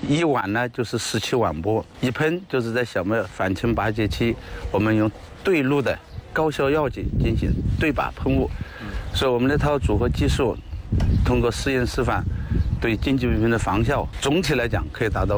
1碗呢就是17碗钵，1盆就是在小麦返青拔节期，我们用对路的高效药剂进行对靶喷雾。所以我们这套组合技术，通过实验示范，对经济病菌的防效，总体来讲可以达到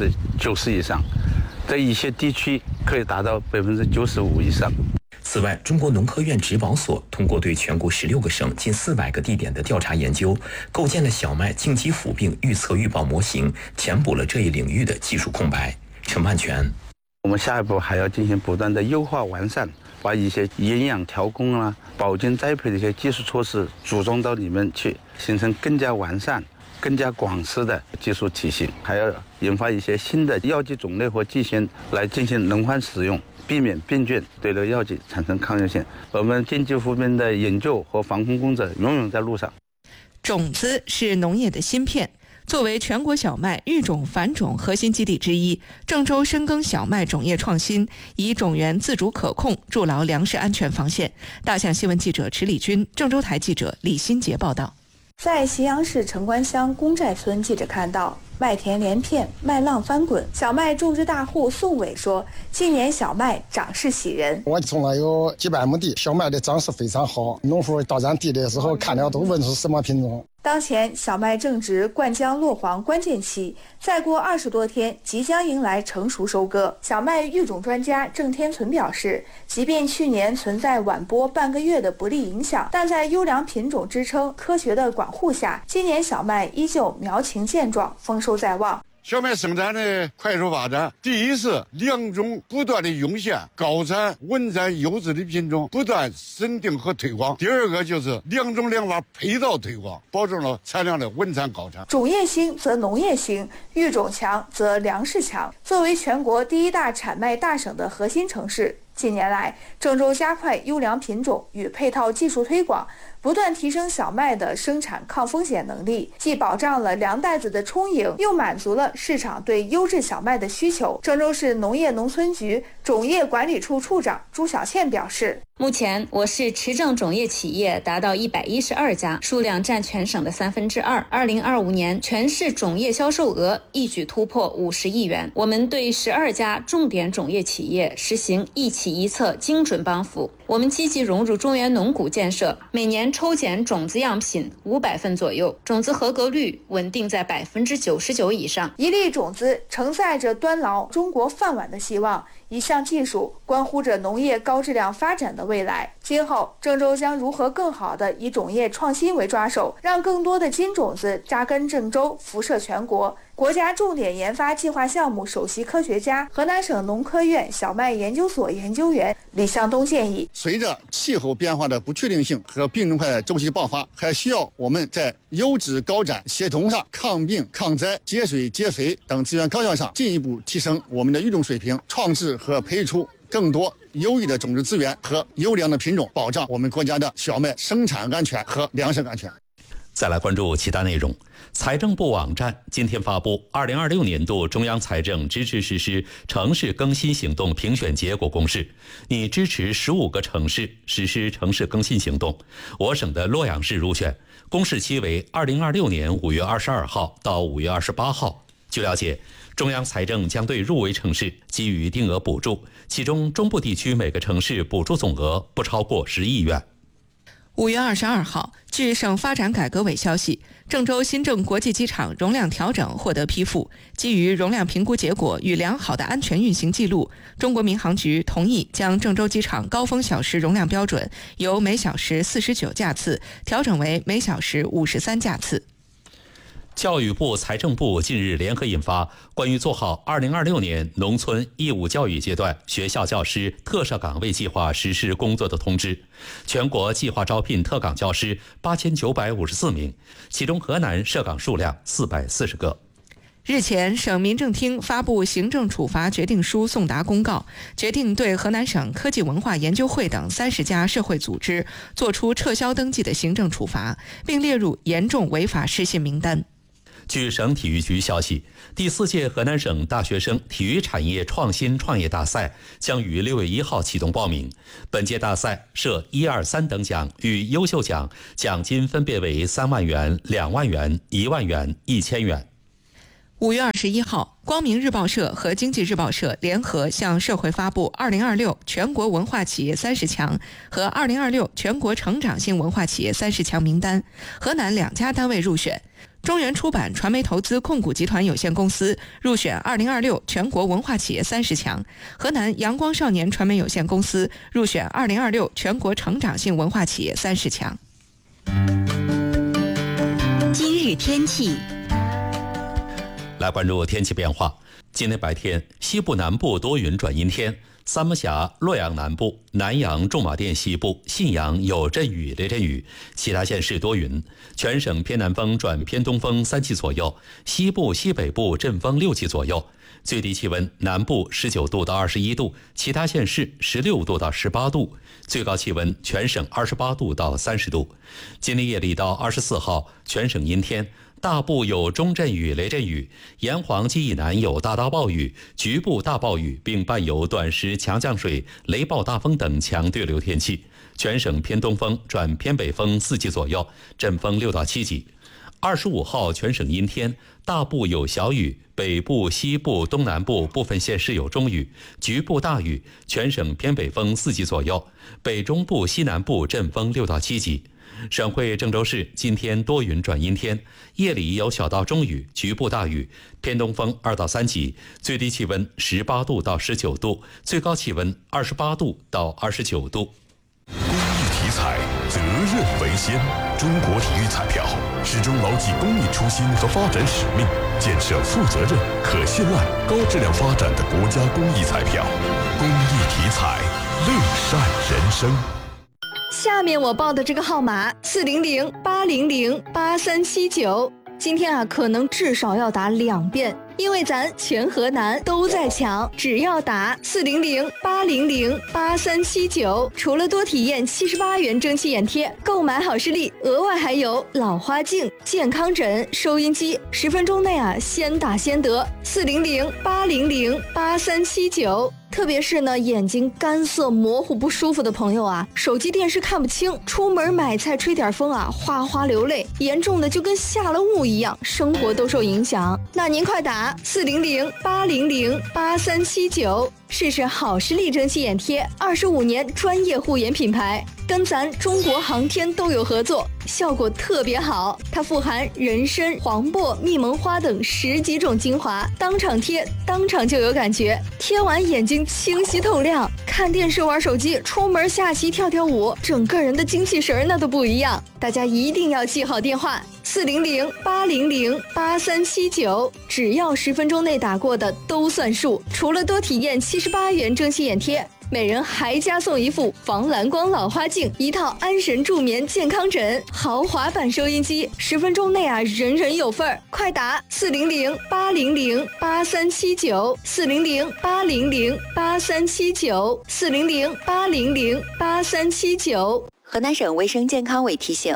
90%以上，在一些地区可以达到95%以上。 此外，中国农科院植保所通过对全国16个省近400个地点的调查研究，构建了小麦茎基腐病预测预报模型，填补了这一领域的技术空白。陈万全， 我们下一步还要进行不断的优化完善，把一些营养调控啊、保菌栽培的一些技术措施组装到里面去，形成更加完善、更加广式的技术体系，还要研发一些新的药剂种类和剂型来进行轮换使用，避免病菌对这个药剂产生抗药性。我们经济扶贫的研究和防控工作永远在路上。 种子是农业的芯片。作为全国小麦育种繁种核心基地之一，郑州深耕小麦种业创新，以种源自主可控筑牢粮食安全防线。大象新闻记者池礼军，郑州台记者李新杰报道。 在咸阳市城关乡公寨村，记者看到麦田连片，麦浪翻滚。小麦种植大户宋伟说，今年小麦长势喜人。 我种了有几百亩地，小麦的长势非常好，农户到咱地的时候看了都问是什么品种。 当前小麦正值灌浆落黄关键期，再过20多天即将迎来成熟收割。小麦育种专家郑天存表示，即便去年存在晚播半个月的不利影响，但在优良品种支撑、科学的管护下，今年小麦依旧苗情健壮，丰收在望。 小麦生产的快速发展，第一是良种不断的涌现，高产、稳产、优质的品种不断审定和推广；第二个就是良种良法配套推广，保证了产量的稳产高产。 种业兴则农业兴，育种强则粮食强。作为全国第一大产麦大省的核心城市，近年来，郑州加快优良品种与配套技术推广，不断提升小麦的生产抗风险能力，既保障了粮袋子的充盈，又满足了市场对优质小麦的需求。郑州市农业农村局种业管理处处长朱小倩表示， 目前我市持证种业企业达到112家，数量占全省的2/3。2025年全市种业销售额一举突破50亿元。我们对12家重点种业企业实行一企一策精准帮扶。我们积极融入中原农谷建设，每年抽检种子样品500份左右，种子合格率稳定在99%以上。 一粒种子承载着端牢中国饭碗的希望，一项技术关乎着农业高质量发展的未来。今后，郑州将如何更好地以种业创新为抓手，让更多的金种子扎根郑州，辐射全国？国家重点研发计划项目首席科学家、河南省农科院小麦研究所研究员李向东建议， 随着气候变化的不确定性和病虫害周期爆发，还需要我们在优质高产、协同上、抗病、抗灾、节水、节肥等资源高效上进一步提升我们的育种水平，创制和培育出更多优异的种子资源和优良的品种，保障我们国家的小麦生产安全和粮食安全。 再来关注其他内容。财政部网站今天发布2026年度中央财政支持实施城市更新行动评选结果公示，拟支持15个城市实施城市更新行动。我省的洛阳市入选，公示期为2026年5月22号到5月28号。据了解，中央财政将对入围城市给予一定额补助，其中中部地区每个城市补助总额不超过10亿元。 5月22号，据省发展改革委消息，郑州新郑国际机场容量调整获得批复。基于容量评估结果与良好的安全运行记录，中国民航局同意将郑州机场高峰小时容量标准由每小时49架次调整为每小时53架次。 教育部、财政部近日联合印发关于做好2026年农村义务教育阶段学校教师特设岗位计划实施工作的通知，全国计划招聘特岗教师8954名，其中河南设岗数量440个。 日前，省民政厅发布行政处罚决定书送达公告，决定对河南省科技文化研究会等30家社会组织作出撤销登记的行政处罚，并列入严重违法失信名单。 据省体育局消息，第4届河南省大学生体育产业创新创业大赛将于6月1号启动报名。本届大赛设1、2、3等奖与优秀奖，奖金分别为3万元、2万元、1万元、1000元。 5月21号，光明日报社和经济日报社联合向社会发布2026全国文化企业30强和2026全国成长性文化企业30强名单，河南2家单位入选。中原出版传媒投资控股集团有限公司入选2026全国文化企业30强，河南阳光少年传媒有限公司入选2026全国成长性文化企业30强。 今日天气。 来关注天气变化。今天白天，西部南部多云转阴天，三门峡、洛阳南部、南阳、驻马店西部、信阳有阵雨、雷阵雨，其他县市多云。全省偏南风转偏东风3级左右，西部、西北部阵风6级左右。最低气温，南部19度到21度，其他县市16度到18度。最高气温，全省28度到30度。今天夜里到24号，全省阴天。大部有中阵雨、雷阵雨，沿黄及以南有大到暴雨，局部大暴雨，并伴有短时强降水、雷暴大风等强对流天气。全省偏东风转偏北风4级左右，阵风6到7级。25号全省阴天，大部有小雨，北部、西部、东南部部分县市有中雨，局部大雨，全省偏北风4级左右，北中部、西南部阵风6到7级。省会郑州市今天多云转阴天，夜里有小到中雨，局部大雨，偏东风2到3级，最低气温18度到19度，最高气温28度到29度。 公益体彩，责任为先。中国体育彩票始终牢记公益初心和发展使命，建设负责任、可信赖、高质量发展的国家公益彩票。公益体彩，乐善人生。 下面我报的这个号码400-800-8379，今天可能至少要打2遍，因为咱全河南都在抢，只要打400-800-8379，除了多体验78元蒸汽眼贴，购买好视力额外还有老花镜、健康枕、收音机，10分钟内先打先得。400-800-8379。特别是呢，眼睛干涩模糊不舒服的朋友手机电视看不清，出门买菜吹点风哗哗流泪，严重的就跟下了雾一样，生活都受影响。那您快打400-800-8379，试试好视力蒸汽眼贴，25年专业护眼品牌，跟咱中国航天都有合作，效果特别好。它富含人参、黄柏、蜜蒙花等10几种精华，当场贴当场就有感觉，贴完眼睛清晰透亮，看电视玩手机，出门下棋跳跳舞，整个人的精气神那都不一样。大家一定要记好电话400-800-8379，只要10分钟内打过的都算数。除了多体验78元蒸汽眼贴，每人还加送一副防蓝光老花镜，一套安神助眠健康枕，豪华版收音机，10分钟内人人有份儿。快打400-800-8379 400-800-8379 400-800-8379。 河南省卫生健康委提醒，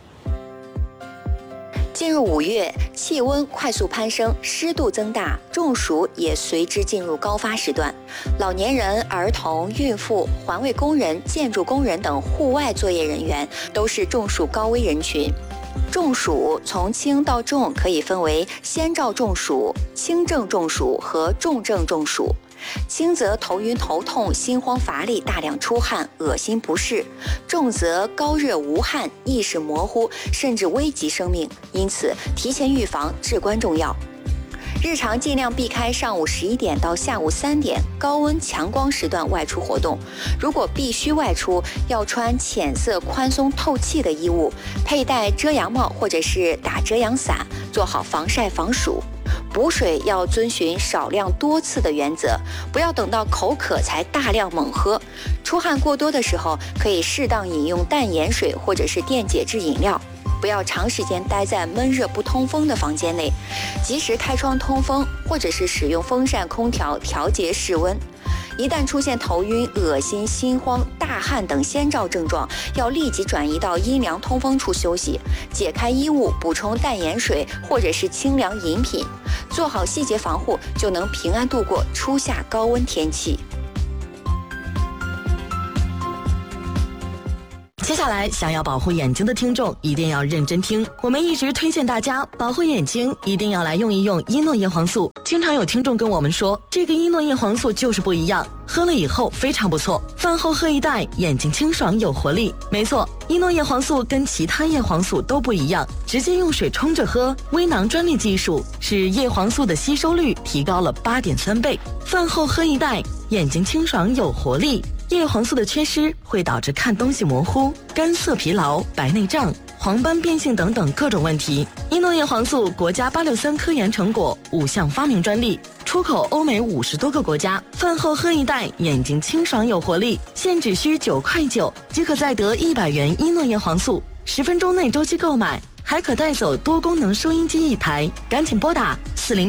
进入5月，气温快速攀升，湿度增大，中暑也随之进入高发时段。老年人、儿童、孕妇、环卫工人、建筑工人等户外作业人员都是中暑高危人群。中暑从轻到重可以分为先兆中暑、轻症中暑和重症中暑。轻则头晕头痛、心慌乏力、大量出汗、恶心不适；重则高热无汗、意识模糊，甚至危及生命。因此，提前预防至关重要。日常尽量避开上午11点到下午3点高温强光时段外出活动。如果必须外出，要穿浅色宽松透气的衣物，佩戴遮阳帽或者是打遮阳伞，做好防晒防暑。补水要遵循少量多次的原则，不要等到口渴才大量猛喝。出汗过多的时候，可以适当饮用淡盐水或者是电解质饮料。不要长时间待在闷热不通风的房间内，及时开窗通风，或者是使用风扇、空调调节室温。一旦出现头晕、恶心、心慌、大汗等先兆症状，要立即转移到阴凉通风处休息，解开衣物，补充淡盐水或者是清凉饮品，做好细节防护，就能平安度过初夏高温天气。 接下来想要保护眼睛的听众一定要认真听，我们一直推荐大家保护眼睛一定要来用一用伊诺叶黄素。经常有听众跟我们说，这个伊诺叶黄素就是不一样，喝了以后非常不错，饭后喝一袋，眼睛清爽有活力。没错，伊诺叶黄素跟其他叶黄素都不一样，直接用水冲着喝，微囊专利技术使叶黄素的吸收率提高了8.3倍。饭后喝一袋，眼睛清爽有活力。叶黄素的缺失会导致看东西模糊、干涩疲劳、白内障、黄斑变性等等各种问题。伊诺叶黄素国家863科研成果，5项发明专利，出口欧美50多个国家。饭后喝一袋，眼睛清爽有活力，现只需9.9块即可再得100元伊诺叶黄素，10分钟内周期购买，还可带走多功能收音机1台。赶紧拨打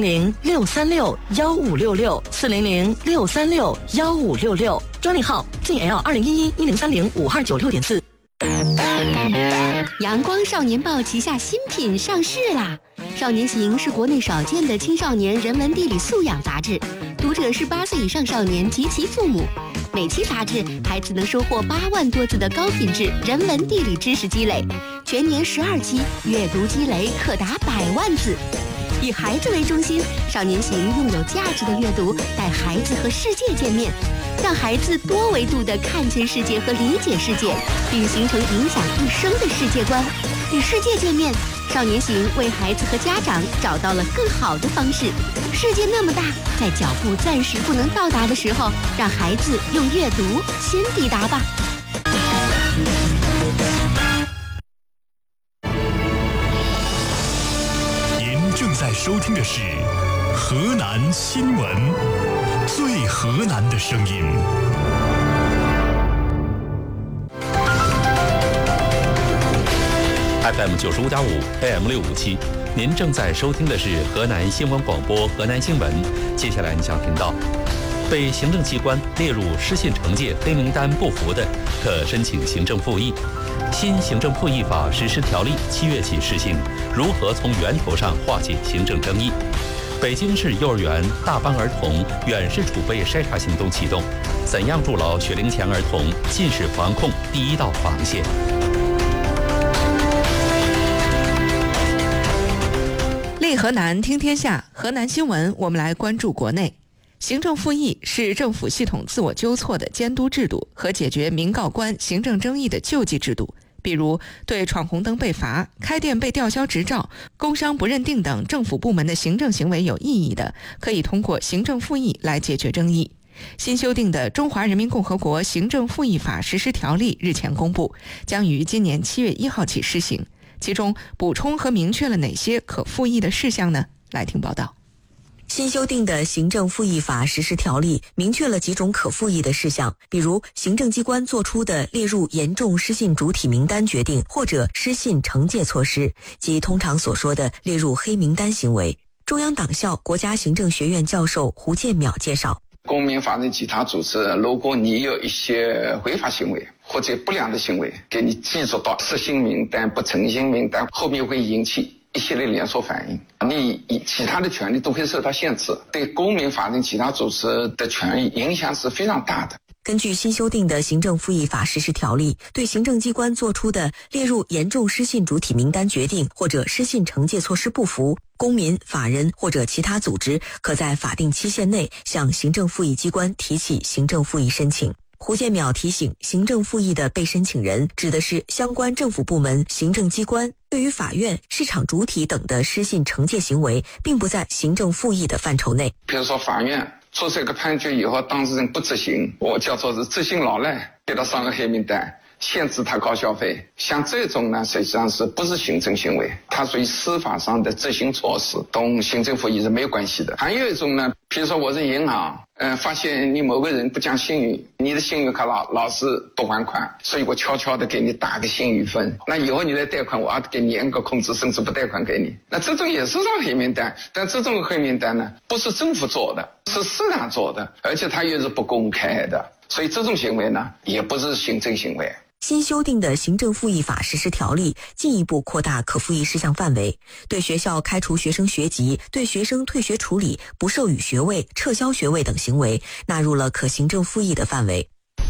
400-636-1566，400-636-1566，专利号 ZL2011-1030-5296.4。 阳光少年报旗下新品上市啦！少年行是国内少见的青少年人文地理素养杂志，读者是18岁以上少年及其父母。每期杂志，孩子能收获8万多字的高品质人文地理知识积累，全年12期，阅读积累可达100万字。以孩子为中心，少年行用有价值的阅读带孩子和世界见面，让孩子多维度地看见世界和理解世界，并形成影响一生的世界观。与世界见面，少年行为孩子和家长找到了更好的方式。世界那么大，在脚步暂时不能到达的时候，让孩子用阅读先抵达吧。 正在收听的是河南新闻，最河南的声音。 FM 95.5 AM 657，您正在收听的是河南新闻广播河南新闻。接下来你想听到，被行政机关列入失信惩戒黑名单不服的，可申请行政复议。新行政复议法实施条例7月起施行，如何从源头上化解行政争议？北京市幼儿园大班儿童远视储备筛查行动启动，怎样筑牢学龄前儿童近视防控第一道防线？ 立河南听天下，河南新闻，我们来关注国内。行政复议是政府系统自我纠错的监督制度和解决民告官行政争议的救济制度。比如对闯红灯被罚、开店被吊销执照、工商不认定等政府部门的行政行为有异议的，可以通过行政复议来解决争议。新修订的《中华人民共和国行政复议法实施条例》日前公布，将于今年7月1号起施行。其中补充和明确了哪些可复议的事项呢？来听报道。 新修订的行政复议法实施条例明确了几种可复议的事项，比如行政机关作出的列入严重失信主体名单决定或者失信惩戒措施，即通常所说的列入黑名单行为。中央党校国家行政学院教授胡建淼介绍， 公民法人其他组织，如果你有一些违法行为或者不良的行为，给你记入到失信名单、不诚信名单，后面会引起一系列连锁反应，你其他的权利都会受到限制，对公民法人其他组织的权益影响是非常大的。 根据新修订的行政复议法实施条例，对行政机关作出的列入严重失信主体名单决定或者失信惩戒措施不服，公民、法人或者其他组织可在法定期限内向行政复议机关提起行政复议申请。胡建淼提醒，行政复议的被申请人指的是相关政府部门、行政机关，对于法院、市场主体等的失信惩戒行为，并不在行政复议的范畴内。 比如说法院出这个判决以后，当事人不执行，我叫做是执行老赖，给他上个黑名单，限制他高消费，像这种呢，实际上是不是行政行为，它属于司法上的执行措施，同行政复议是没有关系的。还有一种呢，比如说我是银行，发现你某个人不讲信誉，你的信誉卡老是不还款，所以我悄悄的给你打个信誉分，那以后你来贷款，我要给你严格控制，甚至不贷款给你。那这种也是上黑名单，但这种黑名单呢，不是政府做的，是市场做的，而且它也是不公开的，所以这种行为呢，也不是行政行为。 新修订的行政复议法实施条例进一步扩大可复议事项范围，对学校开除学生学籍、对学生退学处理、不授予学位、撤销学位等行为纳入了可行政复议的范围。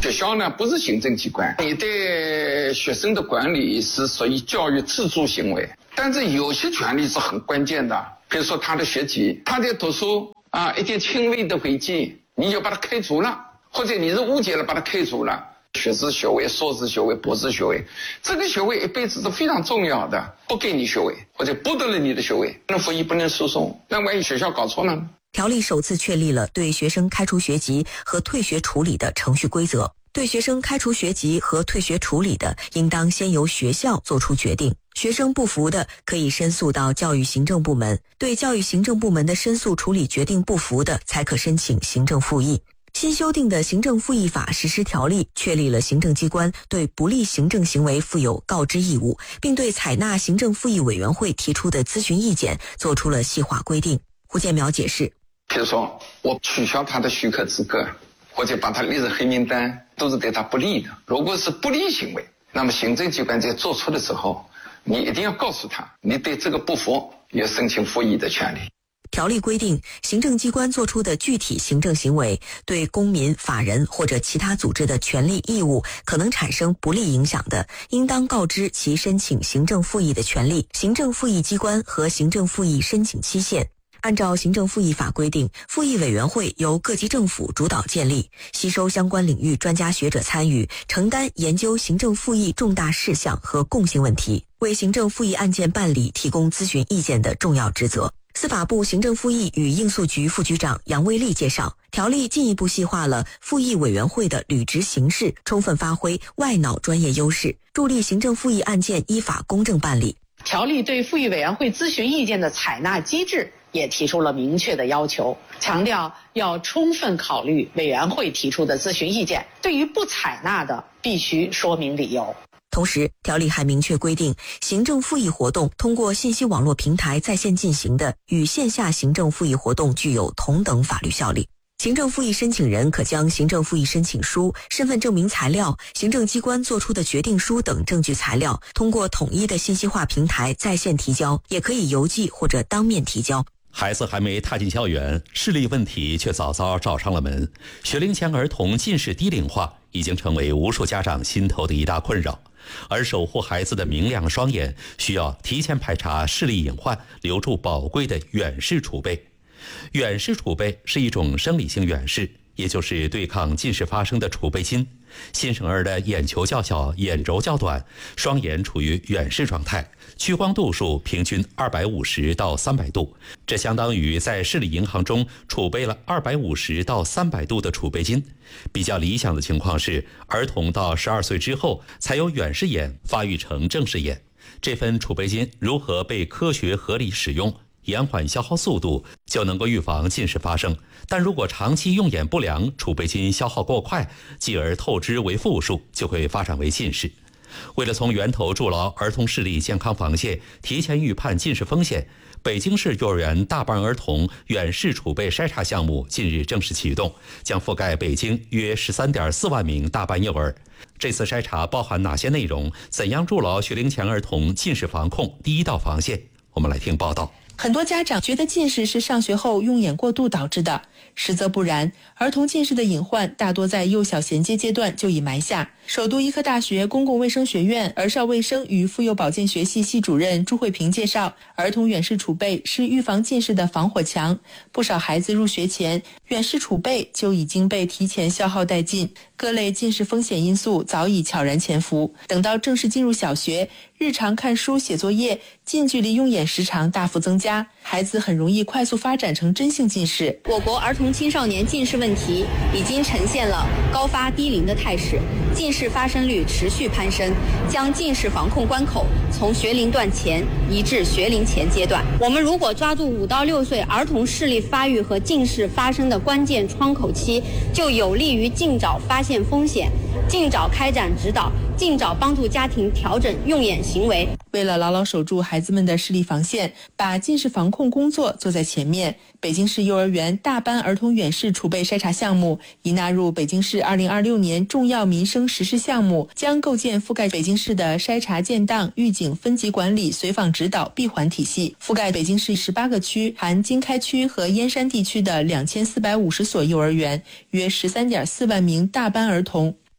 学校呢不是行政机关，你对学生的管理是属于教育自主行为，但是有些权利是很关键的，比如说他的学籍，他在读书一点轻微的违纪，你就把他开除了，或者你是误解了把他开除了。学士学位、硕士学位、博士学位，这个学位一辈子是非常重要的，不给你学位或者剥夺了你的学位，不能复议，不能诉讼，那万一学校搞错了呢？ 条例首次确立了对学生开除学籍和退学处理的程序规则。对学生开除学籍和退学处理的，应当先由学校做出决定。学生不服的，可以申诉到教育行政部门，对教育行政部门的申诉处理决定不服的，才可申请行政复议。新修订的行政复议法实施条例确立了行政机关对不利行政行为负有告知义务，并对采纳行政复议委员会提出的咨询意见做出了细化规定。胡建苗解释， 比如说我取消他的许可资格，或者把他列入黑名单，都是对他不利的。如果是不利行为，那么行政机关在做出的时候，你一定要告诉他，你对这个不服，有申请复议的权利。 条例规定，行政机关作出的具体行政行为对公民、法人或者其他组织的权利义务可能产生不利影响的，应当告知其申请行政复议的权利、行政复议机关和行政复议申请期限。按照行政复议法规定，复议委员会由各级政府主导建立，吸收相关领域专家学者参与，承担研究行政复议重大事项和共性问题，为行政复议案件办理提供咨询意见的重要职责。司法部行政复议与应诉局副局长杨卫立介绍，条例进一步细化了复议委员会的履职形式，充分发挥外脑专业优势，助力行政复议案件依法公正办理。 条例对复议委员会咨询意见的采纳机制也提出了明确的要求，强调要充分考虑委员会提出的咨询意见，对于不采纳的必须说明理由。 同时，条例还明确规定，行政复议活动通过信息网络平台在线进行的，与线下行政复议活动具有同等法律效力。行政复议申请人可将行政复议申请书、身份证明材料、行政机关作出的决定书等证据材料，通过统一的信息化平台在线提交，也可以邮寄或者当面提交。 孩子还没踏进校园，视力问题却早早找上了门。学龄前儿童近视低龄化已经成为无数家长心头的一大困扰，而守护孩子的明亮双眼，需要提前排查视力隐患，留住宝贵的远视储备。远视储备是一种生理性远视，也就是对抗近视发生的储备金。新生儿的眼球较小，眼轴较短，双眼处于远视状态，屈光度数平均250到300度，这相当于在视力银行中储备了250到300度的储备金。比较理想的情况是，儿童到12岁之后才由远视眼发育成正视眼。这份储备金如何被科学合理使用，延缓消耗速度，就能够预防近视发生。但如果长期用眼不良，储备金消耗过快，继而透支为负数，就会发展为近视。为了从源头筑牢儿童视力健康防线，提前预判近视风险，北京市幼儿园大班儿童远视储备筛查项目近日正式启动，将覆盖北京约13.4万名大班幼儿。这次筛查包含哪些内容？怎样筑牢学龄前儿童近视防控第一道防线？我们来听报道。 很多家长觉得近视是上学后用眼过度导致的，实则不然。儿童近视的隐患大多在幼小衔接阶段就已埋下。首都医科大学公共卫生学院儿少卫生与妇幼保健学系系主任朱慧平介绍，儿童远视储备是预防近视的防火墙。不少孩子入学前，远视储备就已经被提前消耗殆尽，各类近视风险因素早已悄然潜伏。等到正式进入小学，日常看书写作业，近距离用眼时长大幅增加，孩子很容易快速发展成真性近视。 我国儿童青少年近视问题已经呈现了高发低龄的态势，近视发生率持续攀升，将近视防控关口从学龄段前移至学龄前阶段。我们如果抓住5到6岁儿童视力发育和近视发生的关键窗口期，就有利于尽早发现风险，尽早开展指导，尽早帮助家庭调整用眼行为。 为了牢牢守住孩子们的视力防线，把近视防控工作做在前面，北京市幼儿园大班儿童远视储备筛查项目已纳入北京市2026年重要民生实施项目，将构建覆盖北京市的筛查建档、预警、分级管理、随访指导闭环体系，覆盖北京市18个区，含经开区和燕山地区的2450所幼儿园，约13.4万名大班儿童。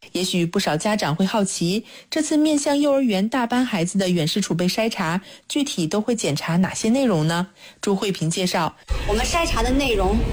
也许不少家长会好奇，这次面向幼儿园大班孩子的远视储备筛查，具体都会检查哪些内容呢？朱慧萍介绍， 我们筛查的内容